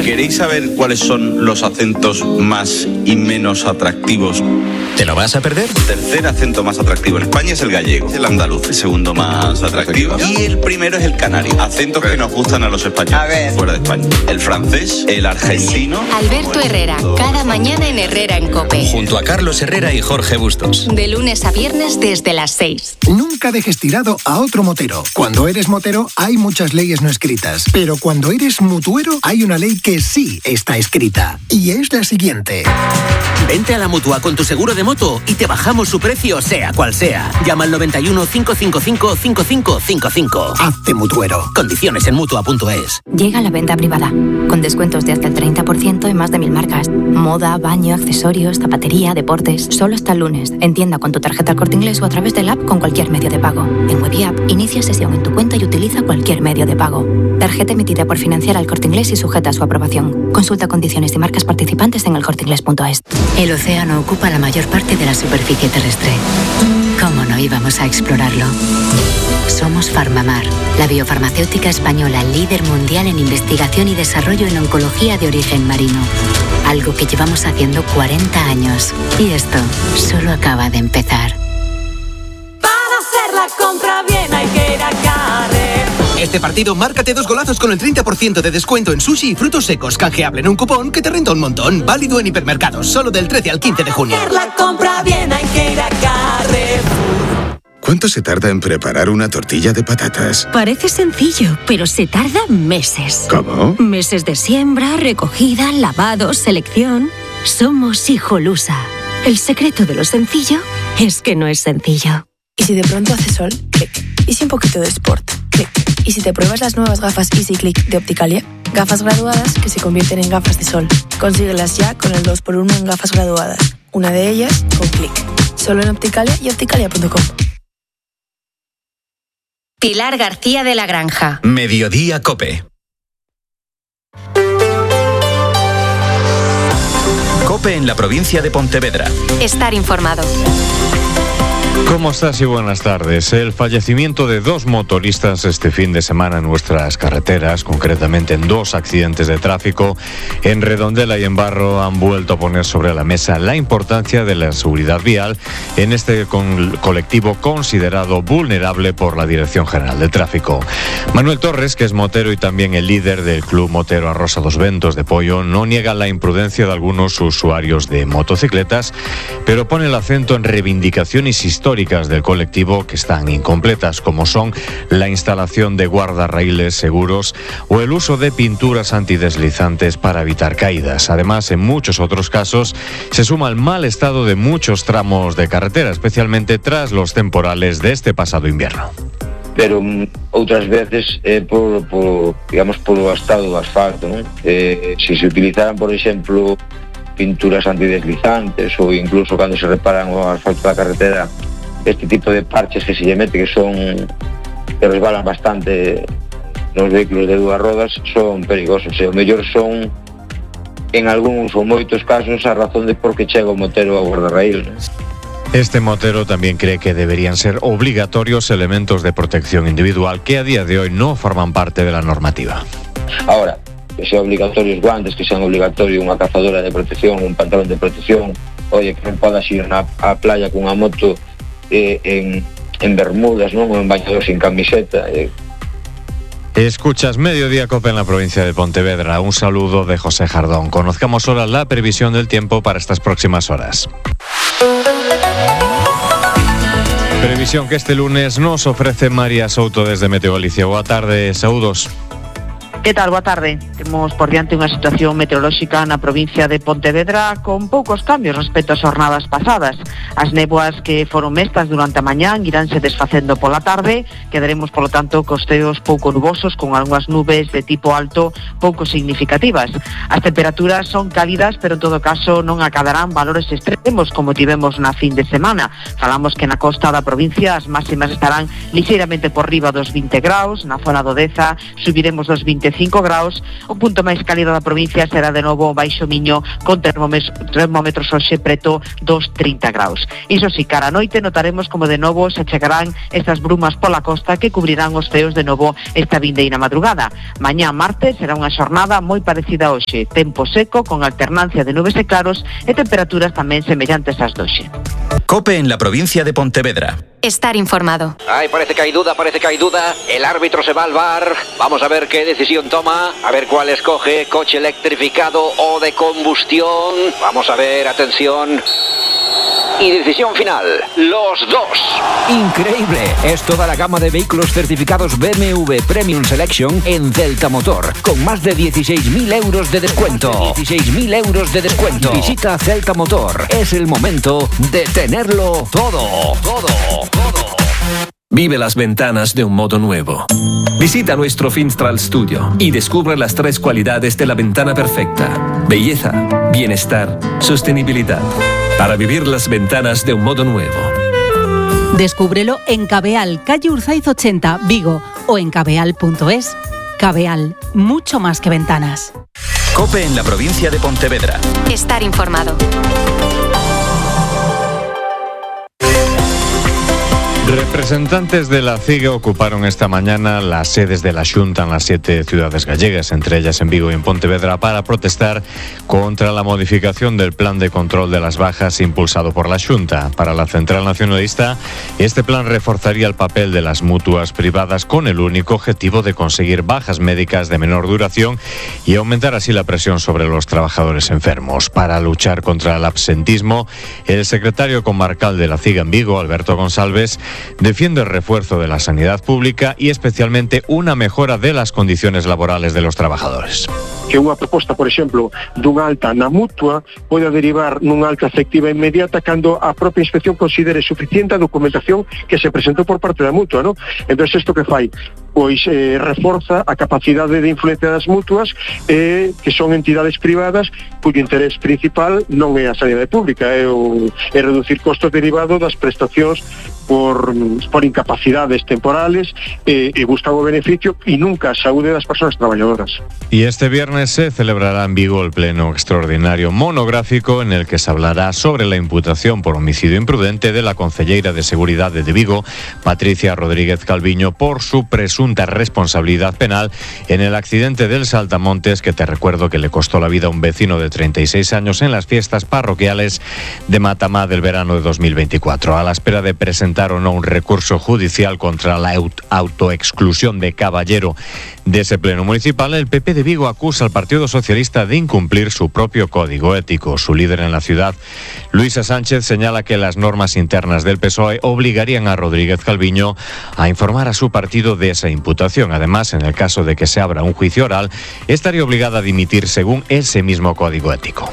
¿Queréis saber cuáles son los acentos más y menos atractivos? ¿Te lo vas a perder? El tercer acento más atractivo en España es el gallego, el andaluz, el segundo más atractivo. Y el primero es el canario. Acentos que nos gustan a los españoles fuera de España. El francés, el argentino. Alberto Herrera, cada mañana en Herrera en COPE. Junto a Carlos Herrera y Jorge Bustos. De lunes a viernes desde las 6. Nunca dejes tirado a otro motero. Cuando eres motero hay muchas leyes no escritas, pero cuando eres mutuero hay una ley que sí está escrita. Y es la siguiente. Vente a la Mutua con tu seguro de moto y te bajamos su precio sea cual sea. Llama al 91 555 5555. Hazte mutuero. Condiciones en Mutua.es. Llega la venta privada, con descuentos de hasta el 30% en más de 1000 marcas. Moda, baño, accesorios, zapatería, deportes. Solo hasta el lunes. En tienda con tu tarjeta El Corte Inglés o a través del app con cualquier medio de pago. En web y app, inicia sesión en tu cuenta y utiliza cualquier medio de pago. Tarjeta emitida por Financiera El Corte Inglés y sujeta a su aprobación. Consulta condiciones y marcas participantes en elcorteinglés.es. El océano ocupa la mayor parte de la superficie terrestre. ¿Cómo no íbamos a explorarlo? Somos Farmamar, la biofarmacéutica española líder mundial en investigación y desarrollo en oncología de origen marino. Algo que llevamos haciendo 40 años. Y esto solo acaba de empezar. Para hacer la compra bien hay que ir a Carrefour. Este partido, márcate 2 golazos con el 30% de descuento en sushi y frutos secos. Canjeable en un cupón que te renta un montón. Válido en hipermercados, solo del 13 al 15 de junio. Para hacer la compra bien hay que ir a Carrefour. ¿Cuánto se tarda en preparar una tortilla de patatas? Parece sencillo, pero se tarda meses. ¿Cómo? Meses de siembra, recogida, lavado, selección. Somos Hijolusa. El secreto de lo sencillo es que no es sencillo. ¿Y si de pronto hace sol? Clic. ¿Y si un poquito de sport? Clic. ¿Y si te pruebas las nuevas gafas Easy Click de Opticalia? Gafas graduadas que se convierten en gafas de sol. Consíguelas ya con el 2x1 en gafas graduadas. Una de ellas con Clic. Solo en Opticalia y opticalia.com. Pilar García de la Granja. Mediodía COPE. COPE en la provincia de Pontevedra. Estar informado. ¿Cómo estás y buenas tardes? El fallecimiento de 2 motoristas este fin de semana en nuestras carreteras, concretamente en 2 accidentes de tráfico en Redondela y en Barro, han vuelto a poner sobre la mesa la importancia de la seguridad vial en este colectivo considerado vulnerable por la Dirección General de Tráfico. Manuel Torres, que es motero y también el líder del Club Motero Arrosa dos Ventos de Pollo, no niega la imprudencia de algunos usuarios de motocicletas, pero pone el acento en reivindicaciones históricas del colectivo que están incompletas, como son la instalación de guardarraíles seguros o el uso de pinturas antideslizantes para evitar caídas. Además, en muchos otros casos se suma el mal estado de muchos tramos de carretera, especialmente tras los temporales de este pasado invierno. Pero outras veces por o estado do asfalto, ¿no? Si se utilizaran, por exemplo, pinturas antideslizantes ou incluso cando se reparan o asfalto da carretera, este tipo de parches que se lle mete que resbalan bastante nos vehículos de 2 rodas son perigosos, e o mellor son en algúns ou moitos casos a razón de por que chega o motero ao guardarraíl, ¿no? Este motero también cree que deberían ser obligatorios elementos de protección individual que a día de hoy no forman parte de la normativa. Ahora, que sean obligatorios guantes, que sean obligatorio unha cazadora de protección, un pantalón de protección, oye, que non podas ir á playa cunha moto en bermudas, non? Ou en bañador sin camiseta. Escuchas Mediodía COPE en la provincia de Pontevedra. Un saludo de José Jardón. Conozcamos ahora la previsión del tiempo para estas próximas horas. Previsión que este lunes nos ofrece María Souto desde Meteo Galicia. Boa tarde, saúdos. Que tal? Boa tarde. Temos por diante unha situación meteorolóxica na provincia de Pontevedra con poucos cambios respecto ás jornadas pasadas. As néboas que foron mestas durante a mañán iránse desfacendo pola tarde. Quedaremos, polo tanto, costeos pouco nubosos con algunhas nubes de tipo alto pouco significativas. As temperaturas son cálidas, pero en todo caso non acadarán valores extremos como tivemos na fin de semana. Falamos que na costa da provincia as máximas estarán lixeiramente por riba dos 20 graus, na zona do Deza subiremos dos 25 25 graus. O punto máis cálido da provincia será de novo Baixo Miño, con termómetros hoxe preto dos 30 graus. Iso si, cara a noite notaremos como de novo se achegarán estas brumas pola costa que cubrirán os ceos de novo esta vindeira madrugada. Mañá martes será unha xornada moi parecida a hoxe, tempo seco con alternancia de nubes e claros e temperaturas tamén semellantes ás doxe. COPE en la provincia de Pontevedra. Estar informado. Ay, parece que hay duda. El árbitro se va al VAR. Vamos a ver qué decisión toma. A ver cuál escoge, coche electrificado o de combustión. Vamos a ver, atención. Y decisión final, los dos. Increíble, es toda la gama de vehículos certificados BMW Premium Selection en Celta Motor, con más de 16.000 euros de descuento. 16.000 euros de descuento. Visita Celta Motor, es el momento de tenerlo todo. Vive las ventanas de un modo nuevo. Visita nuestro Finstral Studio y descubre las 3 cualidades de la ventana perfecta: belleza, bienestar, sostenibilidad. Para vivir las ventanas de un modo nuevo. Descúbrelo en Cabeal, calle Urzaiz 80, Vigo, o en cabeal.es. Cabeal, mucho más que ventanas. COPE en la provincia de Pontevedra. Estar informado. Representantes de la CIGA ocuparon esta mañana las sedes de la Xunta en las 7 ciudades gallegas, entre ellas en Vigo y en Pontevedra, para protestar contra la modificación del plan de control de las bajas impulsado por la Xunta. Para la Central Nacionalista, este plan reforzaría el papel de las mutuas privadas con el único objetivo de conseguir bajas médicas de menor duración y aumentar así la presión sobre los trabajadores enfermos. Para luchar contra el absentismo, el secretario comarcal de la CIGA en Vigo, Alberto Gonsalves, defiende el refuerzo de la sanidad pública y especialmente una mejora de las condiciones laborales de los trabajadores. Que unha proposta, por exemplo, dunha alta na mutua pode derivar nunha alta efectiva inmediata cando a propia inspección considere suficiente a documentación que se presentou por parte da mutua, non? Entón, isto que fai? Pois reforza a capacidade de influencia das mutuas, que son entidades privadas cuyo interés principal non é a sanidade pública, é reducir costos derivados das prestacións por incapacidades temporales, e buscan o beneficio e nunca a saúde das persoas traballadoras. Y este viernes se celebrará en Vigo el pleno extraordinario monográfico en el que se hablará sobre la imputación por homicidio imprudente de la concelleira de Seguridad de Vigo, Patricia Rodríguez Calviño, por su presunta responsabilidad penal en el accidente del Saltamontes, que te recuerdo que le costó la vida a un vecino de 36 años en las fiestas parroquiales de Matamá del verano de 2024. A la espera de presentar o no un recurso judicial contra la autoexclusión de Caballero de ese pleno municipal, el PP de Vigo acusa al Partido Socialista de incumplir su propio código ético. Su líder en la ciudad, Luisa Sánchez, señala que las normas internas del PSOE obligarían a Rodríguez Calviño a informar a su partido de esa imputación. Además, en el caso de que se abra un juicio oral, estaría obligada a dimitir según ese mismo código ético.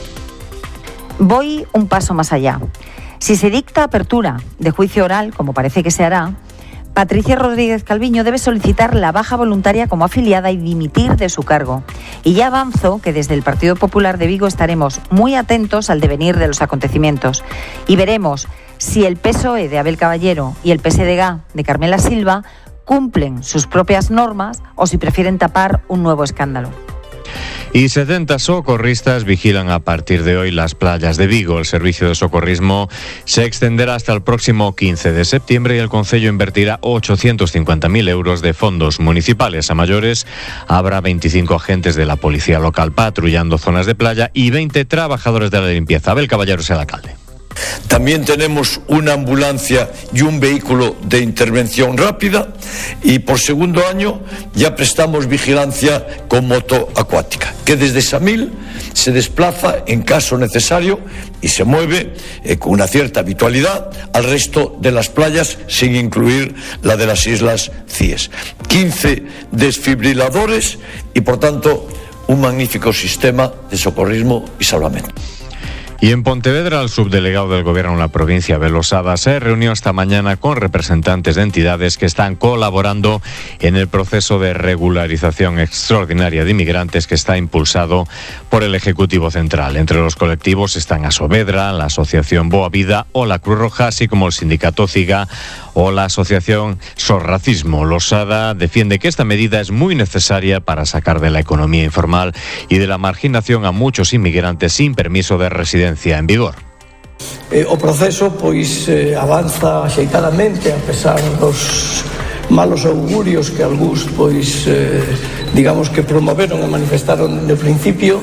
Voy un paso más allá. Si se dicta apertura de juicio oral, como parece que se hará, Patricia Rodríguez Calviño debe solicitar la baja voluntaria como afiliada y dimitir de su cargo. Y ya avanzo que desde el Partido Popular de Vigo estaremos muy atentos al devenir de los acontecimientos y veremos si el PSOE de Abel Caballero y el PSDG de Carmela Silva cumplen sus propias normas o si prefieren tapar un nuevo escándalo. Y 70 socorristas vigilan a partir de hoy las playas de Vigo. El servicio de socorrismo se extenderá hasta el próximo 15 de septiembre y el concello invertirá 850.000 euros de fondos municipales. A mayores habrá 25 agentes de la policía local patrullando zonas de playa y 20 trabajadores de la limpieza. Abel Caballero es el alcalde. También tenemos una ambulancia y un vehículo de intervención rápida y por segundo año ya prestamos vigilancia con moto acuática, que desde Samil se desplaza en caso necesario y se mueve con una cierta habitualidad al resto de las playas, sin incluir la de las Islas Cíes. 15 desfibriladores y por tanto un magnífico sistema de socorrismo y salvamento. Y en Pontevedra, el subdelegado del Gobierno en la provincia de Losada se reunió esta mañana con representantes de entidades que están colaborando en el proceso de regularización extraordinaria de inmigrantes que está impulsado por el Ejecutivo Central. Entre los colectivos están Asovedra, la Asociación Boa Vida o la Cruz Roja, así como el Sindicato CIGA o la Asociación Sorracismo. Losada defiende que esta medida es muy necesaria para sacar de la economía informal y de la marginación a muchos inmigrantes sin permiso de residencia en vigor. O proceso avanza axeitadamente a pesar dos malos augurios que algúns digamos que promoveron e manifestaron no principio.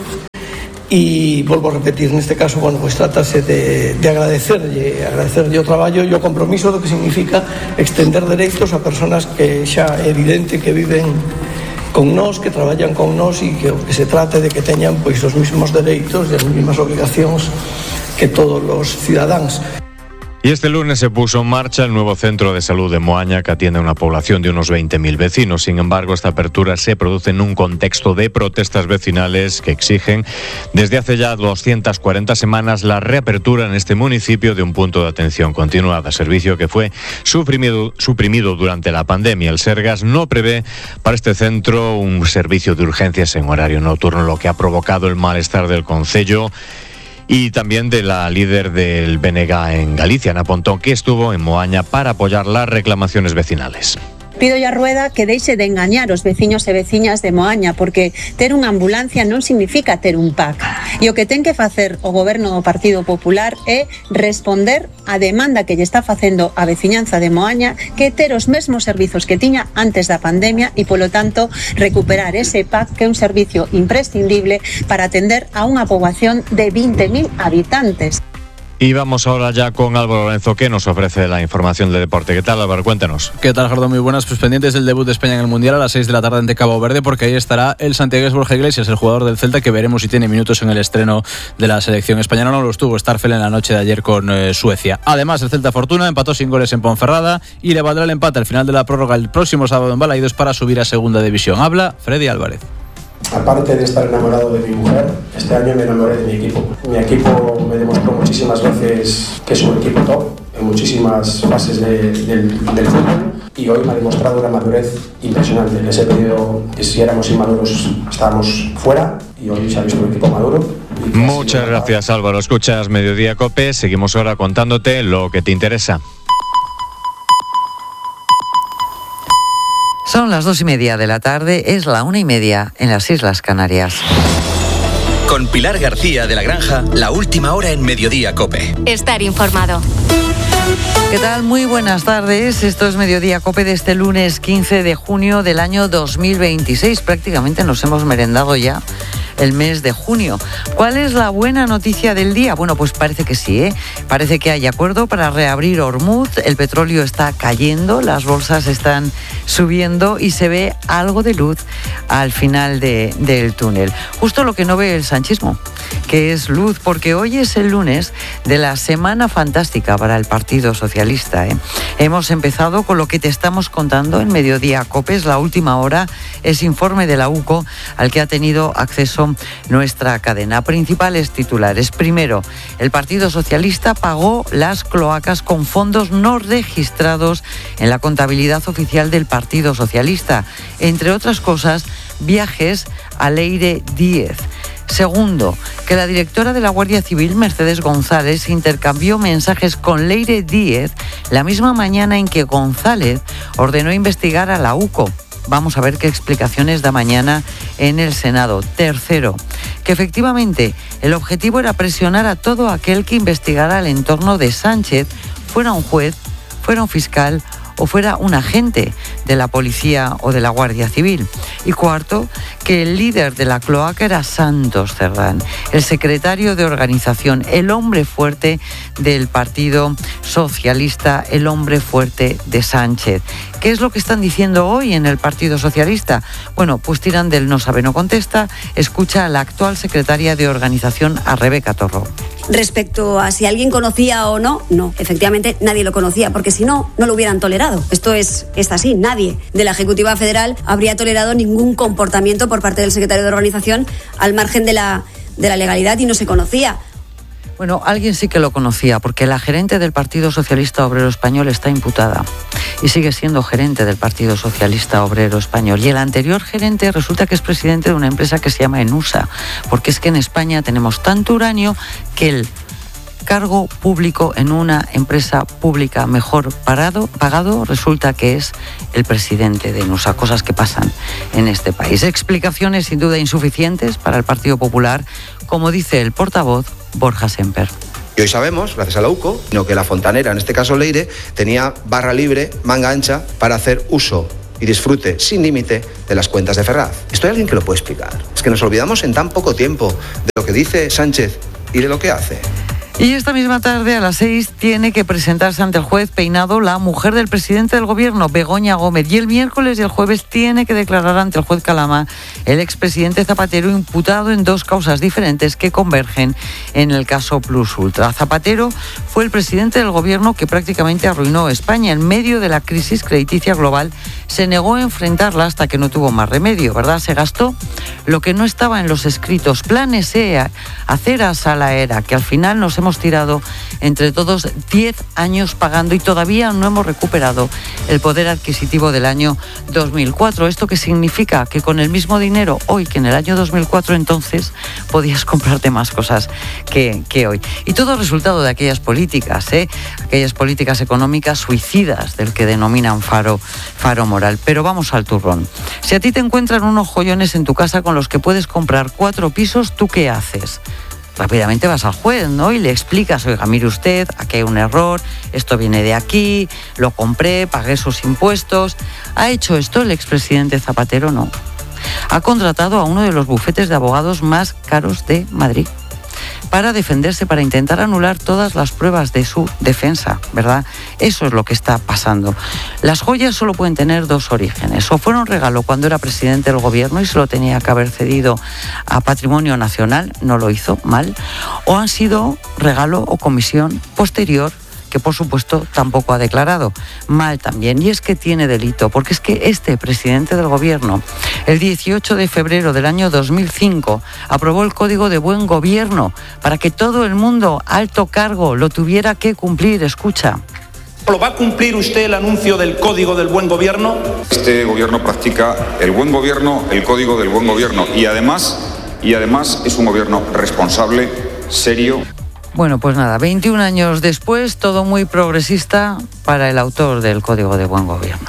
E volvo a repetir, neste caso, trátase de agradecerlle o traballo e o compromiso do que significa extender dereitos a persoas que xa é evidente que viven con nós, que traballan con nós e que se trate de que teñan os mismos dereitos e as mesmas obrigacións que todos os cidadáns. Y este lunes se puso en marcha el nuevo centro de salud de Moaña, que atiende a una población de unos 20.000 vecinos. Sin embargo, esta apertura se produce en un contexto de protestas vecinales que exigen desde hace ya 240 semanas la reapertura en este municipio de un punto de atención continuada, servicio que fue suprimido durante la pandemia. El Sergas no prevé para este centro un servicio de urgencias en horario nocturno, lo que ha provocado el malestar del concello y también de la líder del BNG en Galicia, Ana Pontón, que estuvo en Moaña para apoyar las reclamaciones vecinales. Pido a Rueda que deixe de engañar os veciños e veciñas de Moaña, porque ter unha ambulancia non significa ter un PAC. E o que ten que facer o goberno do Partido Popular é responder á demanda que lle está facendo a veciñanza de Moaña, que ter os mesmos servizos que tiña antes da pandemia e, polo tanto, recuperar ese PAC, que é un servicio imprescindible para atender a unha poboación de 20.000 habitantes. Y vamos ahora ya con Álvaro Lorenzo, que nos ofrece la información de deporte. ¿Qué tal, Álvaro? Cuéntanos. ¿Qué tal, Gerardo? Muy buenas. Pues pendientes del debut de España en el Mundial a las 6 de la tarde ante Cabo Verde, porque ahí estará el santiagués Borja Iglesias, el jugador del Celta, que veremos si tiene minutos en el estreno de la selección española. No los tuvo Starfel en la noche de ayer con Suecia. Además, el Celta Fortuna empató sin goles en Ponferrada y le valdrá el empate al final de la prórroga el próximo sábado en Balaídos para subir a segunda división. Habla Freddy Álvarez. Aparte de estar enamorado de mi mujer, este año me enamoré de mi equipo. Mi equipo me demostró muchísimas veces que es un equipo top en muchísimas fases del fútbol, y hoy me ha demostrado una madurez impresionante. Les he pedido que si éramos inmaduros estábamos fuera, y hoy se ha visto un equipo maduro. Muchas gracias, Álvaro. Escuchas Mediodía Cope. Seguimos ahora contándote lo que te interesa. Son las 2:30 de la tarde, es la 1:30 en las Islas Canarias. Con Pilar García de la Granja, la última hora en Mediodía Cope. Estar informado. ¿Qué tal? Muy buenas tardes. Esto es Mediodía Cope de este lunes 15 de junio del año 2026. Prácticamente nos hemos merendado ya el mes de junio. ¿Cuál es la buena noticia del día? Bueno, pues parece que sí, ¿eh? Parece que hay acuerdo para reabrir Hormuz, el petróleo está cayendo, las bolsas están subiendo y se ve algo de luz al final del túnel. Justo lo que no ve el sanchismo, que es luz, porque hoy es el lunes de la Semana Fantástica para el Partido Socialista, ¿eh? Hemos empezado con lo que te estamos contando en Mediodía Cope, es la última hora, es informe de la UCO al que ha tenido acceso nuestra cadena. Principales titulares. Primero, el Partido Socialista pagó las cloacas con fondos no registrados en la contabilidad oficial del Partido Socialista. Entre otras cosas, viajes a Leire Díez. Segundo, que la directora de la Guardia Civil, Mercedes González, intercambió mensajes con Leire Díez la misma mañana en que González ordenó investigar a la UCO. Vamos a ver qué explicaciones da mañana en el Senado. Tercero, que efectivamente el objetivo era presionar a todo aquel que investigara el entorno de Sánchez, fuera un juez, fuera un fiscal o fuera un agente de la policía o de la Guardia Civil. Y cuarto, que el líder de la cloaca era Santos Cerdán, el secretario de organización, el hombre fuerte del Partido Socialista, el hombre fuerte de Sánchez. ¿Qué es lo que están diciendo hoy en el Partido Socialista? Bueno, pues tiran del no sabe, no contesta. Escucha a la actual secretaria de organización, a Rebeca Torró. Respecto a si alguien conocía o no, no, efectivamente nadie lo conocía, porque si no, no lo hubieran tolerado. Esto es así, nadie de la Ejecutiva Federal habría tolerado ningún comportamiento por parte del secretario de organización al margen de la legalidad, y no se conocía. Bueno, alguien sí que lo conocía, porque la gerente del Partido Socialista Obrero Español está imputada y sigue siendo gerente del Partido Socialista Obrero Español. Y el anterior gerente resulta que es presidente de una empresa que se llama Enusa, porque es que en España tenemos tanto uranio que el cargo público en una empresa pública mejor pagado resulta que es el presidente de Enusa, cosas que pasan en este país. Explicaciones sin duda insuficientes para el Partido Popular, como dice el portavoz Borja Semper. Y hoy sabemos, gracias a la UCO, que la fontanera, en este caso Leire, tenía barra libre, manga ancha, para hacer uso y disfrute sin límite de las cuentas de Ferraz. ¿Esto hay alguien que lo puede explicar? Es que nos olvidamos en tan poco tiempo de lo que dice Sánchez y de lo que hace. Y esta misma tarde, a las 6, tiene que presentarse ante el juez Peinado la mujer del presidente del gobierno, Begoña Gómez. Y el miércoles y el jueves tiene que declarar ante el juez Calama el expresidente Zapatero, imputado en 2 causas diferentes que convergen en el caso Plus Ultra. Zapatero fue el presidente del gobierno que prácticamente arruinó España. En medio de la crisis crediticia global, se negó a enfrentarla hasta que no tuvo más remedio, ¿verdad? Se gastó lo que no estaba en los escritos, planes aceras a la era, que al final nos hemos tirado entre todos 10 años pagando y todavía no hemos recuperado el poder adquisitivo del año 2004. ¿Esto qué significa? Que con el mismo dinero hoy que en el año 2004 entonces podías comprarte más cosas que hoy. Y todo resultado de aquellas políticas económicas suicidas del que denominan faro moral. Pero vamos al turrón. Si a ti te encuentran unos joyones en tu casa con los que puedes comprar 4 pisos, ¿tú qué haces? Rápidamente vas al juez, ¿no? Y le explicas, oiga, mire usted, aquí hay un error, esto viene de aquí, lo compré, pagué sus impuestos. ¿Ha hecho esto el expresidente Zapatero? No. Ha contratado a uno de los bufetes de abogados más caros de Madrid para defenderse, para intentar anular todas las pruebas de su defensa, ¿verdad? Eso es lo que está pasando. Las joyas solo pueden tener 2 orígenes. O fueron regalo cuando era presidente del gobierno y se lo tenía que haber cedido a Patrimonio Nacional, no lo hizo mal, o han sido regalo o comisión posterior, que por supuesto tampoco ha declarado. Mal también, y es que tiene delito, porque es que este presidente del gobierno, el 18 de febrero del año 2005, aprobó el Código de Buen Gobierno para que todo el mundo, alto cargo, lo tuviera que cumplir. Escucha. ¿Lo va a cumplir usted el anuncio del Código del Buen Gobierno? Este gobierno practica el buen gobierno, el Código del Buen Gobierno, y además es un gobierno responsable, serio. Bueno, pues nada, 21 años después, todo muy progresista para el autor del Código de Buen Gobierno.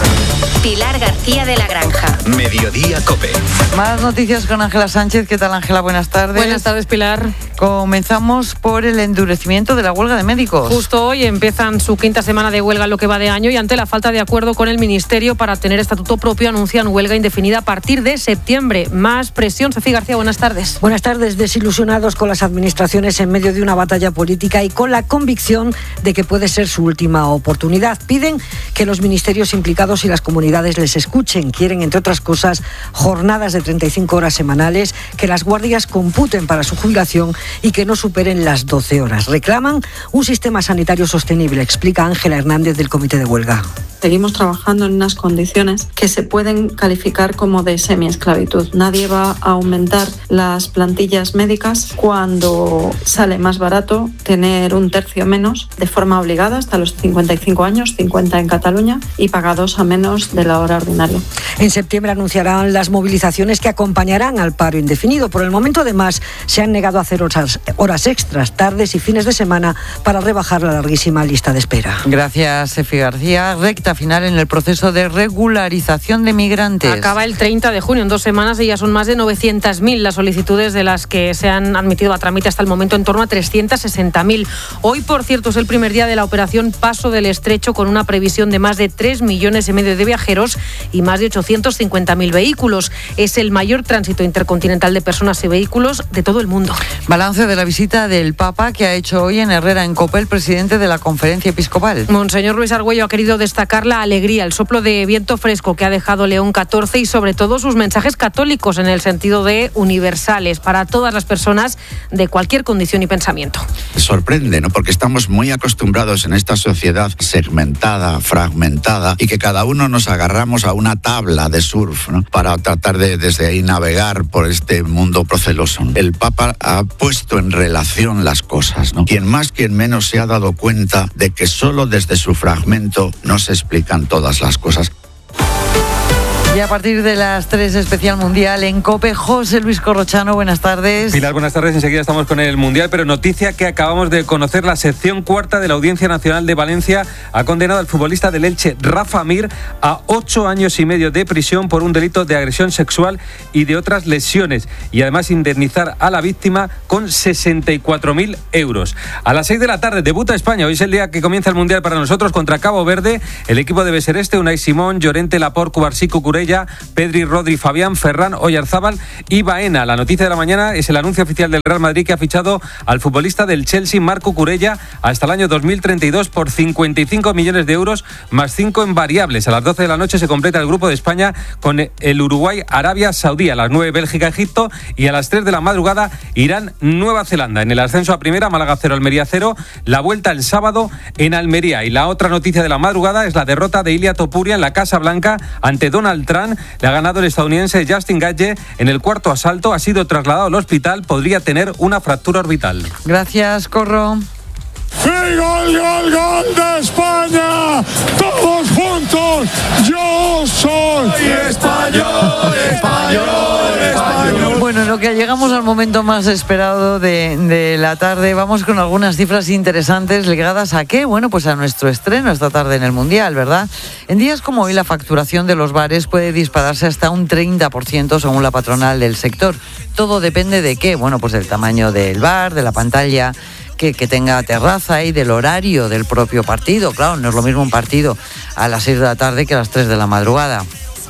Pilar García de la Granja. Mediodía COPE. Más noticias con Ángela Sánchez. ¿Qué tal, Ángela? Buenas tardes. Buenas tardes, Pilar. Comenzamos por el endurecimiento de la huelga de médicos. Justo hoy empiezan su 5ª semana de huelga en lo que va de año y ante la falta de acuerdo con el Ministerio para tener estatuto propio anuncian huelga indefinida a partir de septiembre. Más presión. Sofía García, buenas tardes. Buenas tardes. Desilusionados con las administraciones en medio de una batalla política y con la convicción de que puede ser su última oportunidad. Piden que los ministerios implicados y las comunidades les escuchen. Quieren, entre otras cosas, jornadas de 35 horas semanales, que las guardias computen para su jubilación y que no superen las 12 horas. Reclaman un sistema sanitario sostenible, explica Ángela Hernández del Comité de Huelga. Seguimos trabajando en unas condiciones que se pueden calificar como de semiesclavitud. Nadie va a aumentar las plantillas médicas cuando sale más barato tener un tercio menos de forma obligada hasta los 55 años, 50 en Cataluña, y pagados a menos de la hora ordinaria. En septiembre anunciarán las movilizaciones que acompañarán al paro indefinido. Por el momento, además, se han negado a hacer horas extras, tardes y fines de semana para rebajar la larguísima lista de espera. Gracias, Sefi García. Recta final en el proceso de regularización de migrantes. Acaba el 30 de junio, en 2 semanas, y ya son más de 900.000 las solicitudes de las que se han admitido a trámite hasta el momento, en torno a 360.000. Hoy, por cierto, es el primer día de la operación Paso del Estrecho, con una previsión de más de 3,5 millones de viajeros y más de 850.000 vehículos. Es el mayor tránsito intercontinental de personas y vehículos de todo el mundo. Balance de la visita del Papa que ha hecho hoy en Herrera, en COPE, el presidente de la Conferencia Episcopal. Monseñor Luis Argüello ha querido destacar la alegría, el soplo de viento fresco que ha dejado León XIV y sobre todo sus mensajes católicos en el sentido de universales para todas las personas de cualquier condición y pensamiento. Sorprende, ¿no? Porque estamos muy acostumbrados en esta sociedad segmentada, fragmentada, y que cada uno nos agarramos a una tabla de surf, ¿no? Para tratar de desde ahí navegar por este mundo proceloso. El Papa ha puesto en relación las cosas, ¿no? Quien más, quien menos se ha dado cuenta de que solo desde su fragmento no se explican todas las cosas. Y a partir de las 3, especial mundial en COPE, José Luis Corrochano, buenas tardes. Pilar, buenas tardes. Enseguida estamos con el mundial, pero noticia que acabamos de conocer: la sección cuarta de la Audiencia Nacional de Valencia ha condenado al futbolista del Elche, Rafa Mir, a 8 años y medio de prisión por un delito de agresión sexual y de otras lesiones, y además indemnizar a la víctima con 64.000 euros. A las 6 de la tarde debuta España. Hoy es el día que comienza el mundial para nosotros contra Cabo Verde. El equipo debe ser Unai Simón, Llorente, Laporte, Cubarsí, Cucurella, Pedri, Rodri, Fabián, Ferran, Oyarzabal y Baena. La noticia de la mañana es el anuncio oficial del Real Madrid, que ha fichado al futbolista del Chelsea, Marco Cucurella, hasta el año 2032 por 55 millones de euros más 5 en variables. A las 12 de la noche se completa el grupo de España con el Uruguay, Arabia Saudí. A las 9, Bélgica, Egipto, y a las 3 de la madrugada, Irán, Nueva Zelanda. En el ascenso a primera, Málaga 0, Almería 0. La vuelta el sábado en Almería. Y la otra noticia de la madrugada es la derrota de Ilia Topuria en la Casa Blanca ante Donald Trump. Le ha ganado el estadounidense Justin Gaethje en el cuarto asalto. Ha sido trasladado al hospital. Podría tener una fractura orbital. Gracias, Corro. ¡Y gol, gol, gol de España! ¡Todos juntos! ¡Yo soy español, español, español! Bueno, en lo que llegamos al momento más esperado de la tarde, vamos con algunas cifras interesantes ligadas a ¿qué? Bueno, pues a nuestro estreno esta tarde en el Mundial, ¿verdad? En días como hoy, la facturación de los bares puede dispararse hasta un 30% según la patronal del sector. Todo depende de ¿qué? Bueno, pues del tamaño del bar, de la pantalla que tenga terraza y del horario del propio partido. Claro, no es lo mismo un partido a las 6 de la tarde que a las 3 de la madrugada.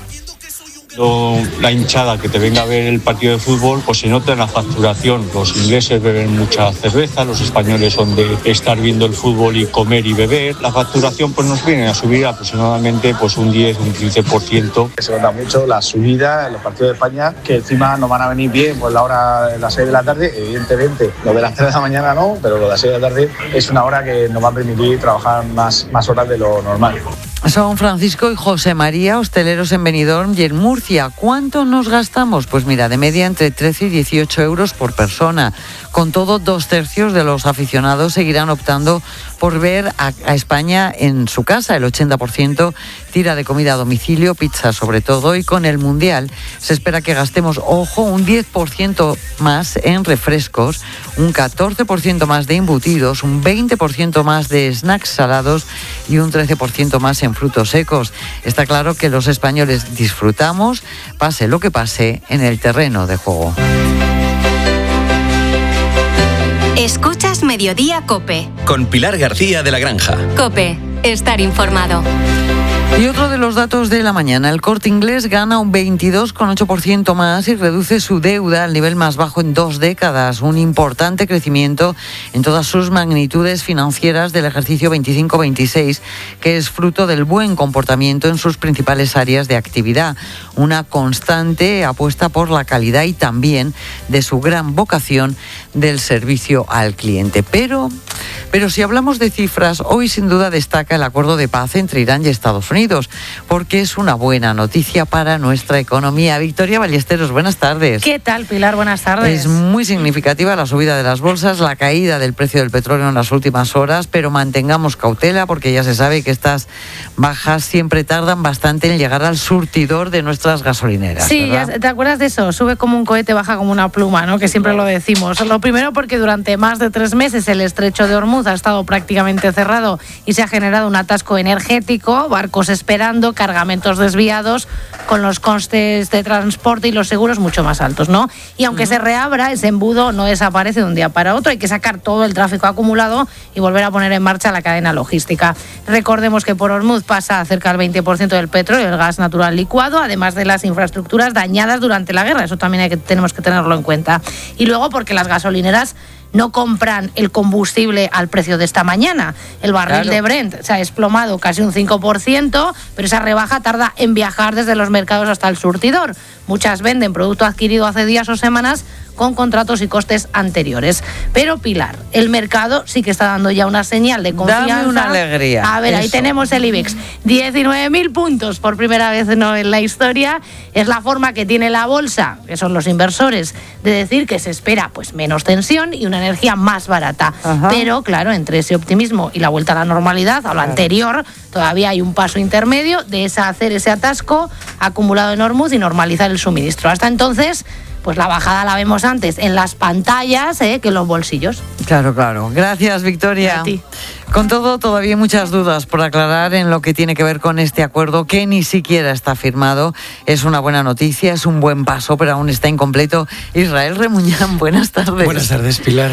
La hinchada que te venga a ver el partido de fútbol, pues se nota en la facturación. Los ingleses beben mucha cerveza, los españoles son de estar viendo el fútbol y comer y beber. La facturación pues nos viene a subir aproximadamente pues un 10, un 15%. Se nota mucho la subida en los partidos de España, que encima nos van a venir bien pues la hora de las 6 de la tarde. Evidentemente, lo de las 3 de la mañana no, pero lo de las 6 de la tarde es una hora que nos va a permitir trabajar más horas de lo normal. Son Francisco y José María, hosteleros en Benidorm y en Murcia. ¿Cuánto nos gastamos? Pues mira, de media entre 13 y 18 euros por persona. Con todo, 2/3 de los aficionados seguirán optando por ver a España en su casa. El 80% tira de comida a domicilio, pizza sobre todo, y con el Mundial se espera que gastemos, ojo, un 10% más en refrescos, un 14% más de embutidos, un 20% más de snacks salados y un 13% más en frutos secos. Está claro que los españoles disfrutamos, pase lo que pase, en el terreno de juego. Escuchas Mediodía COPE. Con Pilar García de la Granja. COPE. Estar informado. Y otro de los datos de la mañana: el Corte Inglés gana un 22,8% más y reduce su deuda al nivel más bajo en 2 décadas. Un importante crecimiento en todas sus magnitudes financieras del ejercicio 25-26, que es fruto del buen comportamiento en sus principales áreas de actividad. Una constante apuesta por la calidad y también de su gran vocación del servicio al cliente. Pero si hablamos de cifras, hoy sin duda destaca el acuerdo de paz entre Irán y Estados Unidos, porque es una buena noticia para nuestra economía. Victoria Ballesteros, buenas tardes. ¿Qué tal, Pilar? Buenas tardes. Es muy significativa la subida de las bolsas, la caída del precio del petróleo en las últimas horas, pero mantengamos cautela porque ya se sabe que estas bajas siempre tardan bastante en llegar al surtidor de nuestras gasolineras. Sí, ya, ¿te acuerdas de eso? Sube como un cohete, baja como una pluma, ¿no? Que siempre lo decimos. Lo primero porque durante más de 3 meses el estrecho de Hormuz ha estado prácticamente cerrado y se ha generado un atasco energético, barcos esperando, cargamentos desviados, con los costes de transporte y los seguros mucho más altos, ¿no? Y aunque se reabra, ese embudo no desaparece de un día para otro. Hay que sacar todo el tráfico acumulado y volver a poner en marcha la cadena logística. Recordemos que por Hormuz pasa cerca del 20% del petróleo y el gas natural licuado, además de las infraestructuras dañadas durante la guerra. Eso también tenemos que tenerlo en cuenta. Y luego porque las gasolineras no compran el combustible al precio de esta mañana. El barril de Brent se ha desplomado casi un 5%, pero esa rebaja tarda en viajar desde los mercados hasta el surtidor. Muchas venden producto adquirido hace días o semanas con contratos y costes anteriores. Pero Pilar, el mercado sí que está dando ya una señal de confianza. Dame una alegría. A ver, ahí tenemos el IBEX. 19.000 puntos por primera vez en la historia. Es la forma que tiene la bolsa, que son los inversores, de decir que se espera pues menos tensión y una energía más barata. Ajá. Pero claro, entre ese optimismo y la vuelta a la normalidad, a lo anterior, todavía hay un paso intermedio de hacer ese atasco acumulado en Hormuz y normalizar el suministro. Hasta entonces, pues la bajada la vemos antes en las pantallas que en los bolsillos. Claro, claro. Gracias, Victoria. A ti. Con todo, todavía hay muchas dudas por aclarar en lo que tiene que ver con este acuerdo que ni siquiera está firmado. Es una buena noticia, es un buen paso, pero aún está incompleto. Israel Remuñán, buenas tardes. Buenas tardes, Pilar.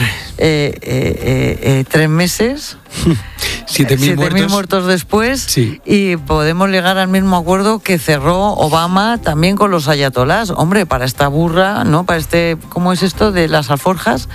3 meses. 7.000 muertos después. Sí. Y podemos llegar al mismo acuerdo que cerró Obama también con los ayatolás. Hombre, para esta burra, ¿no? Para ¿cómo es esto de las alforjas?